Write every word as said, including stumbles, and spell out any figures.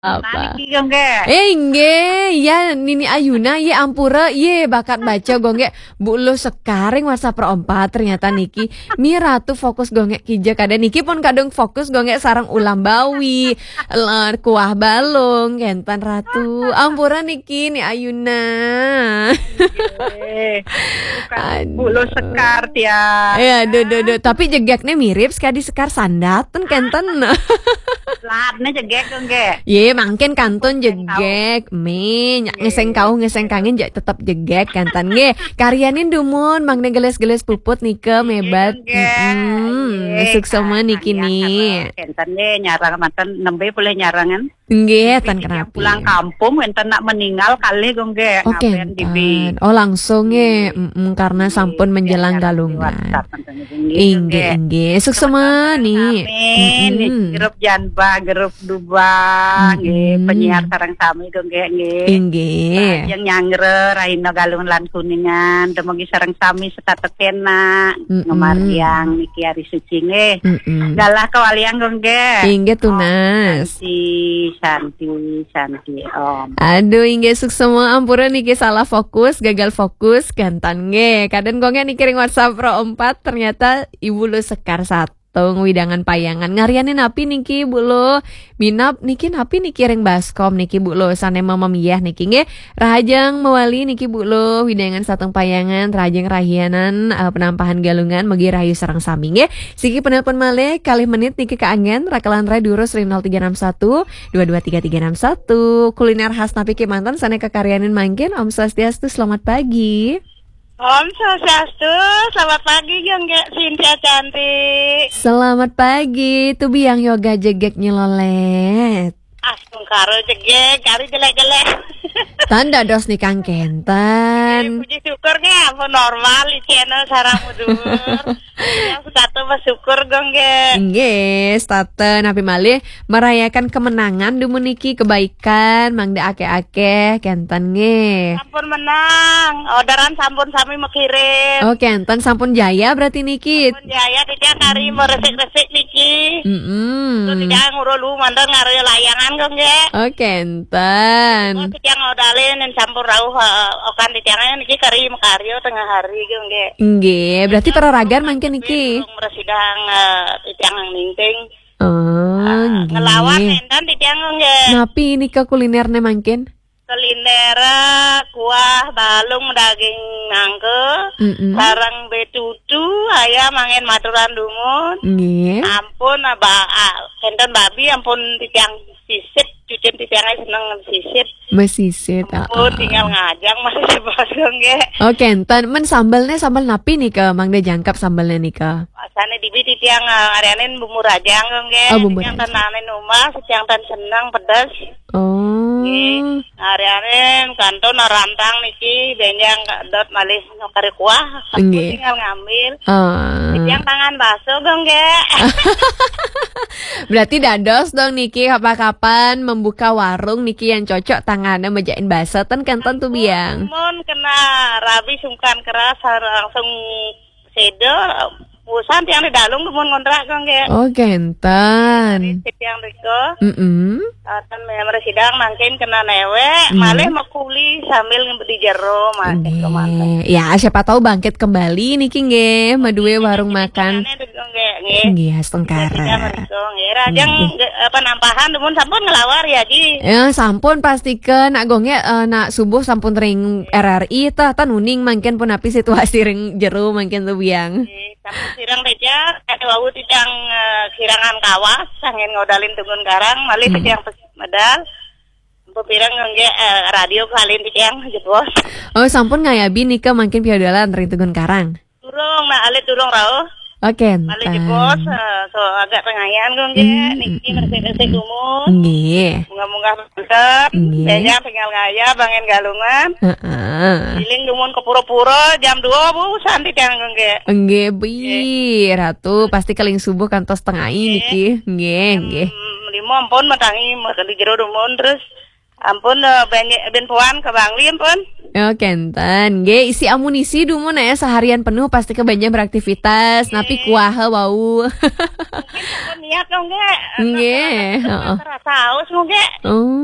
Apa? Nani gongge. Eh nge, ya Nini Ayuna, ye ampura, ye bakat baca gongge. Bu lo sekarang WhatsApp perempat ternyata Niki. Mi ratu fokus gongge kijak ada Niki pun kadang fokus gongge sarang ulam bawi, lar kuah balung, kentan ratu. Ampura Niki, ni Ayuna. Bu lo sekar tia. Ya, do do do. Tapi jegaknya mirip sekali sekar sandat, ten kentan. Latnya jegek gongge. Ye, mangken kantun jegek, me nyak ngeseng kau ngeseng kangen jak tetap jegek kantan ge. Karyanin dumun, mang geles-geles puput nike mebat. Hmm, suksema niki ni. Kentan ge nyarang mantan nembe boleh nyarangan. Nggih, tan kenapa? Pulang kampung enten nak meninggal kali gongge Oke, okay, oh langsung ye, mm, karena sampun menjelang galungan. Inggih, inggih, suksema nih. Amin. Grup Janba, grup Duba, nggih, penyiar sareng sami gongge nggih. Inggih. Yang nyangre raina galungan lan kuningan, demogi sareng sami setatekena, ngemariang niki ari suci nggih. Galah kawalian gongge. Inggih tunas. Santi, Santi, Om. Aduh, inggih suksema ampura niki salah fokus, gagal fokus, gantan nge. Kadang gonge niki ring WhatsApp pro empat ternyata ibu lu sekar satu widangan payangan. Ngarianin api niki bu lo. Minap niki napi niki ring baskom niki bu lo. Sane mama miyah niki nge. Rahajang mewali niki bu lo. Widangan satu payangan. Rahajang rahianan uh, penampahan galungan. Megi rahayu sarang sami nge. Siki penelpon male kali menit niki keangen. Rakalan rai durus ring nol tiga enam satu dua dua tiga tiga enam satu. Kuliner khas napi kemantan. Sane kekaryanin mangkin. Om Swastiastu, selamat pagi. Om Swastiastu, selamat pagi Gongge Cynthia cantik. Selamat pagi, tuh biang yoga jegek nyelolet. Astung karo jegek, kari jelek-jelek. Tanda dos nih Kang Kentan. Puji syukur nggak, apa normal di channel sarang mudur. Yang satu bersyukur Gongge. Nggih, staten api malih merayakan kemenangan dumuniki kebaikan mangda ake-ake Kentan nge. Sampun menang, orderan sampun sami mekirim. Oh Kentan sampun jaya berarti niki. Sampun jaya tidak kari meresik-resik niki. Mm-mm. Terus tidak ngurulu mandang ngari layangan Gongge. Oh Kentan. Oh tidak ngodalin dan campur rauh okan di tiangnya niki kari mekaryo tengah hari Gongge. Nggih, berarti peraragan mangke niki. Meresidang di tiang ningting. Oh, nggih. Ngelawan enten di tiang Gongge. Napi ini ke kulinernya mangkin? Kuliner kuah balung daging nangke, mm-hmm. sarang betutu, ayam angin maturan dumun. Nggih. Ampun aba enten babi ampun di tiang sisit, cucin di tiangnya seneng sisit. Mesisit. Oh, tinggal ngajang masih sebas Gongge. Oh, Kentan, men sambalnya sambal napi nih ke Mang De jangkap sambalnya nih ke. Asane dibi di tiang areanin bumbu rajang Gongge. Oh, bumbu yang tenanin rumah, setiang tan senang pedas. Oh. Nggih, areanin kanton rantang niki benjang dot malih kari kuah. Nggih. Tinggal ngambil. Oh. Yang tangan baso Gongge. Berarti dados dong niki kapan-kapan membuka warung niki yang cocok tangannya mejain baso ten Kentan tuh biang. Mun kena rabi sungkan keras langsung sedo pusan tiang di dalung mun ngontrak Gongge. Oh Kentan. Tiang riko. Mm-mm. Kan memang sidang mungkin kena newe, mm. malih makuli sambil di jero masih kemantan. Ya siapa tahu bangkit kembali niki nggih, madue warung makan. Nggih, Astengkara. Rajang apa nampahan demun sampun ngelawar ya Ji. Ya sampun pastikan nak gonge uh, nak subuh sampun ring R R I tah tan uning mangken pun api situasi ring jero mangken tuh biang. Sampun sirang reja ade wau tidang kirangan kawas angin ngodalin tugun karang malih hmm. tidang medal. Pepirang nge uh, radio kalin tidang jebos. Oh sampun ngayabi nika mangken piadalan ring tugun karang. Durung nah alit durung rauh. Oke, malih jebos uh, so agak pengayan Gongge mm, niki resik-resik umum. Nggih. Munggah-munggah mantep. Saya tinggal ngaya bangen galungan. Heeh. Giling dumun ke pura-pura jam dua Bu santi tiang Gongge. Nggih, Bi. Ratu pasti keling subuh kantos tengah ini niki. Nggih, nggih. Lima ampun matangi di jero dumun terus Ampun uh, ben ben puan ke Bangli ampun. Oh, kenten. Ge isi amunisi dumun ya seharian penuh pasti ke banyak beraktivitas, Nge. napi kuaha bau. Mungkin niat dong ge. Nge. Heeh. Terasa haus mungkin. Oh.